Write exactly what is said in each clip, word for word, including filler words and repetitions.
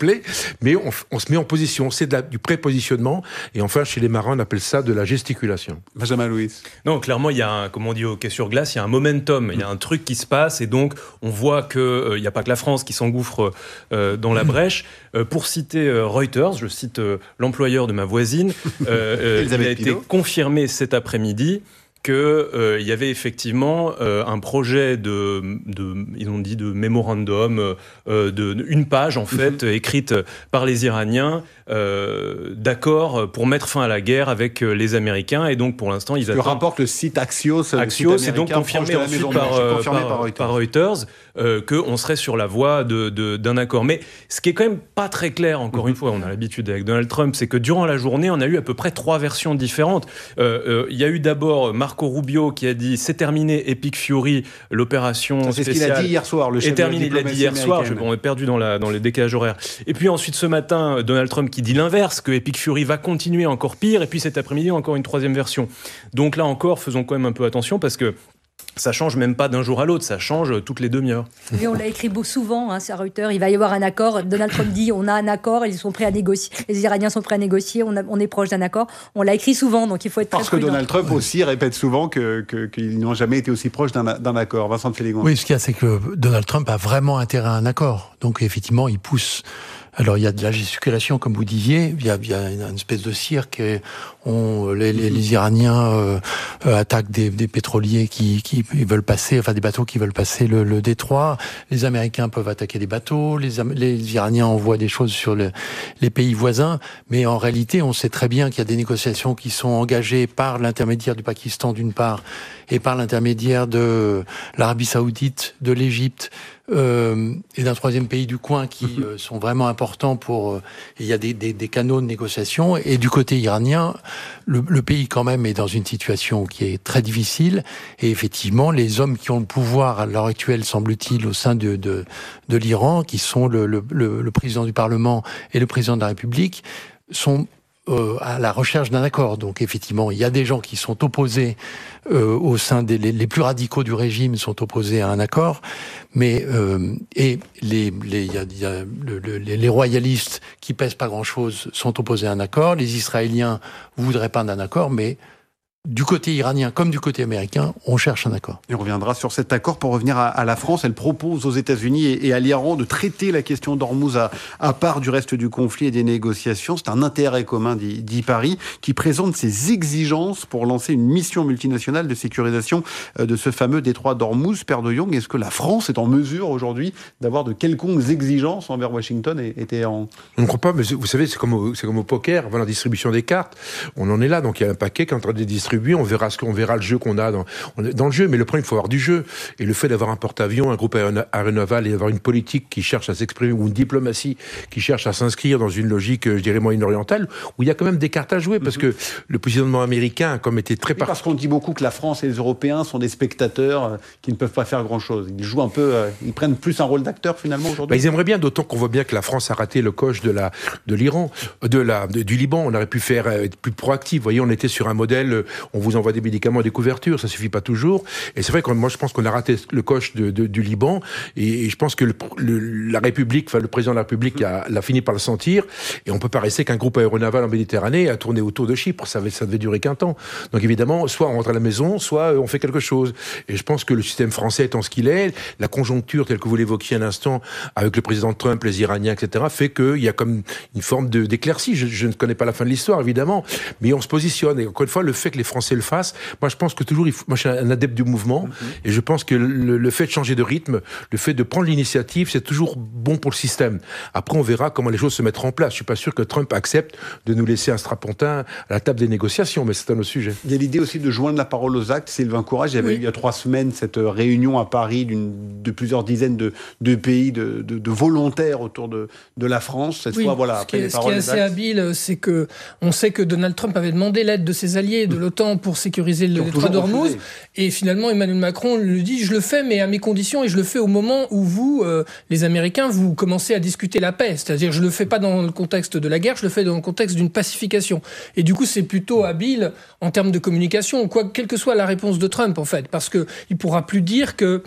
appeler, mais on, on se met en position. C'est de la, du prépositionnement. Et enfin, chez les marins, on appelle ça de la gesticulation. Benjamin Louis. Non, clairement, il y a un, comme on dit au hockey sur glace, il y a un momentum, il y a un truc qui se passe, et donc on voit qu'il euh, n'y a pas que la France qui s'engouffre euh, dans la brèche. Euh, pour citer euh, Reuters, je cite euh, l'employeur de ma voisine, euh, euh, il a été confirmé cet après-midi qu'il euh, y avait effectivement euh, un projet de, de, ils ont dit de mémorandum, euh, de, de une page en fait, mm-hmm. écrite par les Iraniens, euh, d'accord pour mettre fin à la guerre avec les Américains. Et donc pour l'instant, ils attendent... Le rapporte le site Axios. Axios, c'est donc confirmé ensuite par, euh, confirmé par, par Reuters, par Reuters euh, qu'on serait sur la voie de, de, d'un accord. Mais ce qui est quand même pas très clair, encore mm-hmm. une fois, on a l'habitude avec Donald Trump, c'est que durant la journée, on a eu à peu près trois versions différentes. Euh, euh, il y a eu d'abord Marco Rubio qui a dit c'est terminé, Epic Fury, l'opération c'est spéciale. C'est ce qu'il a dit hier soir, le chef est terminé, de la il l'a dit hier soir, je, on est perdu dans, la, dans les décalages horaires. Et puis ensuite ce matin, Donald Trump qui dit l'inverse, que Epic Fury va continuer encore pire, et puis cet après-midi encore une troisième version. Donc là encore, faisons quand même un peu attention parce que ça change même pas d'un jour à l'autre, ça change toutes les demi-heures. Oui, on l'a écrit beau souvent, hein, c'est Reuters, il va y avoir un accord. Donald Trump dit on a un accord, ils sont prêts à négocier. Les Iraniens sont prêts à négocier, on, a, on est proche d'un accord. On l'a écrit souvent, donc il faut être très Parce que prudent. Donald Trump aussi répète souvent que, que, qu'ils n'ont jamais été aussi proches d'un, d'un accord. Vincent de Félégon. Oui, ce qu'il y a, c'est que Donald Trump a vraiment intérêt à un accord. Donc effectivement, il pousse... Alors, il y a de la gesticulation, comme vous disiez, il y a, il y a une espèce de cirque, et on, les, les, les Iraniens euh, euh, attaquent des, des pétroliers qui, qui veulent passer, enfin des bateaux qui veulent passer le, le détroit, les Américains peuvent attaquer des bateaux, les, les Iraniens envoient des choses sur le, les pays voisins, mais en réalité, on sait très bien qu'il y a des négociations qui sont engagées par l'intermédiaire du Pakistan d'une part, et par l'intermédiaire de l'Arabie Saoudite, de l'Égypte, Euh, et d'un troisième pays du coin qui euh, sont vraiment importants pour... Euh, il y a des, des, des canaux de négociation. Et du côté iranien, le, le pays quand même est dans une situation qui est très difficile. Et effectivement, les hommes qui ont le pouvoir à l'heure actuelle, semble-t-il, au sein de, de, de l'Iran, qui sont le, le, le, le président du Parlement et le président de la République, sont... Euh, à la recherche d'un accord. Donc effectivement, il y a des gens qui sont opposés euh, au sein des les, les plus radicaux du régime sont opposés à un accord, mais euh, et les les il y a, y a le, le, les royalistes qui pèsent pas grand-chose sont opposés à un accord. Les Israéliens voudraient pas d'un accord, mais du côté iranien comme du côté américain, on cherche un accord. Et on reviendra sur cet accord pour revenir à, à la France. Elle propose aux États-Unis et, et à l'Iran de traiter la question d'Ormuz à, à part du reste du conflit et des négociations. C'est un intérêt commun, dit, dit Paris, qui présente ses exigences pour lancer une mission multinationale de sécurisation de ce fameux détroit d'Ormuz. Père de Jong, est-ce que la France est en mesure aujourd'hui d'avoir de quelconques exigences envers Washington et, et Téhéran ? On ne croit pas, mais vous savez, c'est comme au, c'est comme au poker, avant la distribution des cartes. On en est là, donc il y a un paquet qui est en train de distribuer. On verra ce qu'on verra le jeu qu'on a dans, dans le jeu, mais le problème, il faut avoir du jeu. Et le fait d'avoir un porte-avions, un groupe aéronaval et d'avoir une politique qui cherche à s'exprimer ou une diplomatie qui cherche à s'inscrire dans une logique, je dirais, moyen-orientale, où il y a quand même des cartes à jouer, parce que le positionnement américain a comme été très... Oui, parce qu'on dit beaucoup que la France et les Européens sont des spectateurs qui ne peuvent pas faire grand-chose. Ils jouent un peu, ils prennent plus un rôle d'acteur finalement aujourd'hui. Bah, ils aimeraient bien, d'autant qu'on voit bien que la France a raté le coche de la de l'Iran, de la de, du Liban. On aurait pu faire être plus proactif. Vous voyez, on était sur un modèle. On vous envoie des médicaments, des couvertures, ça suffit pas toujours. Et c'est vrai que moi, je pense qu'on a raté le coche de, de, du Liban. Et, et je pense que le, le, la République, enfin le président de la République, a, l'a fini par le sentir. Et on peut pas rester qu'un groupe aéronaval en Méditerranée à tourner autour de Chypre. Ça, ça devait durer qu'un temps. Donc évidemment, soit on rentre à la maison, soit on fait quelque chose. Et je pense que le système français étant ce qu'il est, la conjoncture telle que vous l'évoquiez un instant avec le président Trump, les Iraniens, et cetera, fait qu'il y a comme une forme de, d'éclaircie. Je, je ne connais pas la fin de l'histoire, évidemment, mais on se positionne. Et encore une fois, le fait que les Français le fassent, moi je pense que toujours, il faut, moi je suis un adepte du mouvement, mm-hmm. et je pense que le, le fait de changer de rythme, le fait de prendre l'initiative, c'est toujours bon pour le système. Après, on verra comment les choses se mettront en place. Je suis pas sûr que Trump accepte de nous laisser un strapontin à la table des négociations, mais c'est un autre sujet. Il y a l'idée aussi de joindre la parole aux actes. Sylvain Courage, il y avait oui. eu il y a trois semaines cette réunion à Paris d'une, de plusieurs dizaines de, de pays, de, de, de volontaires autour de, de la France. Cette oui, fois, voilà. Ce qui est, ce qui est assez habile, c'est que on sait que Donald Trump avait demandé l'aide de ses alliés de l'OTAN pour sécuriser le détroit d'Ormuz, et finalement Emmanuel Macron lui dit je le fais, mais à mes conditions, et je le fais au moment où vous, euh, les Américains, vous commencez à discuter la paix. C'est-à-dire, je le fais pas dans le contexte de la guerre, je le fais dans le contexte d'une pacification. Et du coup, c'est plutôt habile en termes de communication, quoi, quelle que soit la réponse de Trump, en fait, parce que il pourra plus dire que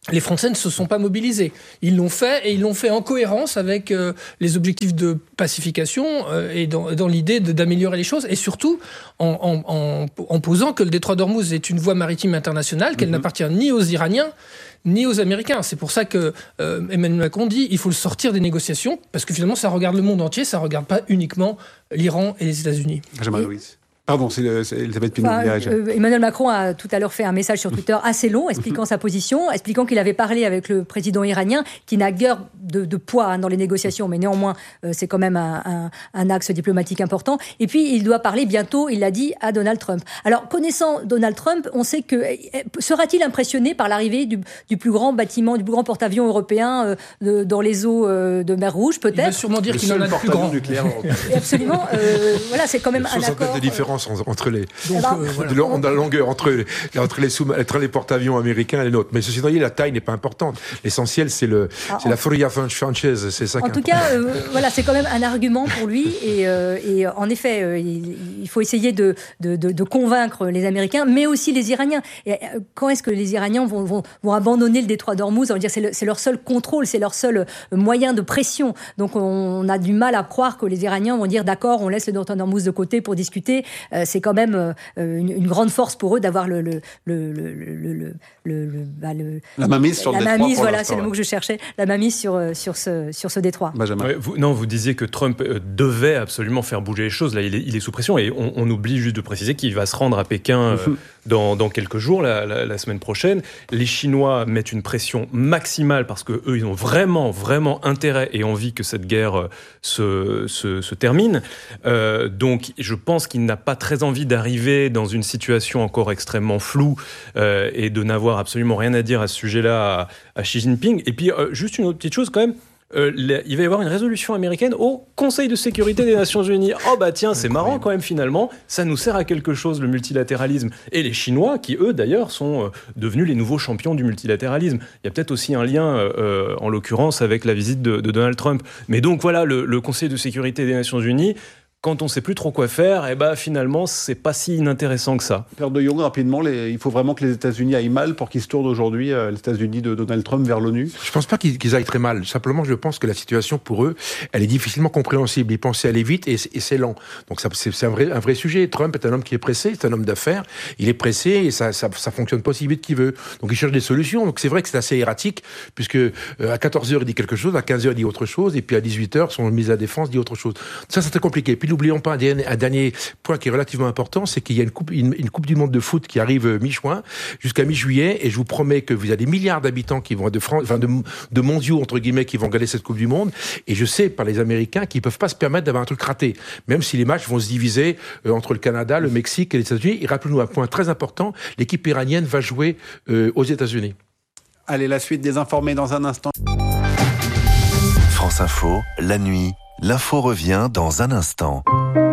les Français ne se sont pas mobilisés. Ils l'ont fait et ils l'ont fait en cohérence avec euh, les objectifs de pacification euh, et dans, dans l'idée de, d'améliorer les choses et surtout en, en, en, en posant que le détroit d'Ormuz est une voie maritime internationale, qu'elle mm-hmm. n'appartient ni aux Iraniens ni aux Américains. C'est pour ça que euh, Emmanuel Macron dit qu'il faut le sortir des négociations parce que finalement ça regarde le monde entier, ça ne regarde pas uniquement l'Iran et les États-Unis. Benjamin Louis. Pardon, c'est, le, c'est Elisabeth Pinot. Enfin, euh, Emmanuel Macron a tout à l'heure fait un message sur Twitter assez long, expliquant sa position, expliquant qu'il avait parlé avec le président iranien, qui n'a guère de, de poids hein, dans les négociations, mais néanmoins, euh, c'est quand même un, un, un axe diplomatique important. Et puis, il doit parler bientôt, il l'a dit, à Donald Trump. Alors, connaissant Donald Trump, on sait que sera-t-il impressionné par l'arrivée du, du plus grand bâtiment, du plus grand porte-avions européen euh, de, dans les eaux euh, de mer Rouge, peut-être. Il va sûrement dire le qu'il en a le plus grand. Nucléaire européen. Absolument. Euh, voilà, c'est quand même un accord. De différence entre les Donc, alors, euh, voilà. de, on a la longueur entre les, entre les, sous, entre les porte-avions américains et les nôtres. Mais ceci dit, la taille n'est pas importante. L'essentiel, c'est, le, ah, c'est en... la Furia Franchise. C'est ça. En tout cas, euh, voilà, c'est quand même un argument pour lui. Et, euh, et en effet, euh, il, il faut essayer de, de, de, de convaincre les Américains, mais aussi les Iraniens. Et, euh, quand est-ce que les Iraniens vont, vont, vont abandonner le détroit d'Ormuz ? Ça veut dire c'est, le, c'est leur seul contrôle, c'est leur seul moyen de pression. Donc, on, on a du mal à croire que les Iraniens vont dire d'accord, on laisse le détroit d'Ormuz de côté pour discuter. Euh, c'est quand même euh, Une, une grande force pour eux d'avoir le, le, le, le, le, le, le, bah le la mainmise sur la le détroit. Mainmise, voilà, c'est le mot que je cherchais. La mainmise sur, sur, ce, sur ce détroit. Ouais, vous, non, vous disiez que Trump euh, devait absolument faire bouger les choses. Là, il est, il est sous pression et on, on oublie juste de préciser qu'il va se rendre à Pékin euh, dans, dans quelques jours, la, la, la semaine prochaine. Les Chinois mettent une pression maximale parce que eux, ils ont vraiment, vraiment intérêt et envie que cette guerre euh, se, se, se termine. Euh, donc, je pense qu'il n'a pas très envie d'arriver dans une situation encore extrêmement floue euh, et de n'avoir absolument rien à dire à ce sujet-là à, à Xi Jinping. Et puis, euh, juste une autre petite chose quand même, euh, les, il va y avoir une résolution américaine au Conseil de sécurité des Nations Unies. Oh bah tiens, c'est marrant quand même finalement, ça nous sert à quelque chose le multilatéralisme. Et les Chinois, qui eux d'ailleurs sont euh, devenus les nouveaux champions du multilatéralisme. Il y a peut-être aussi un lien, euh, en l'occurrence, avec la visite de, de Donald Trump. Mais donc voilà, le, le Conseil de sécurité des Nations Unies, quand on ne sait plus trop quoi faire, et bah finalement, c'est pas si inintéressant que ça. Père de Jong, rapidement, les, il faut vraiment que les États-Unis aillent mal pour qu'ils se tournent aujourd'hui, euh, les États-Unis de Donald Trump, vers l'ONU. Je ne pense pas qu'ils, qu'ils aillent très mal. Simplement, je pense que la situation pour eux, elle est difficilement compréhensible. Ils pensaient aller vite et, et c'est lent. Donc ça, c'est, c'est un, vrai, un vrai sujet. Trump est un homme qui est pressé, c'est un homme d'affaires. Il est pressé et ça, ça, ça fonctionne pas aussi vite qu'il veut. Donc il cherche des solutions. Donc c'est vrai que c'est assez erratique, puisque euh, à quatorze heures il dit quelque chose, à quinze heures il dit autre chose, et puis à dix-huit heures son mise à défense dit autre chose. Ça, c'est très compliqué. Puis n'oublions pas un dernier point qui est relativement important, c'est qu'il y a une coupe, une, une coupe du monde de foot qui arrive mi-juin jusqu'à mi-juillet, et je vous promets que vous avez des milliards d'habitants qui vont de France, enfin de, de mondiaux entre guillemets, qui vont regarder cette coupe du monde. Et je sais par les Américains qu'ils peuvent pas se permettre d'avoir un truc raté, même si les matchs vont se diviser euh, entre le Canada, le Mexique et les États-Unis. Et rappelez-nous un point très important, l'équipe iranienne va jouer euh, aux États-Unis. Allez, la suite des informés dans un instant. France Info, la nuit, l'info revient dans un instant.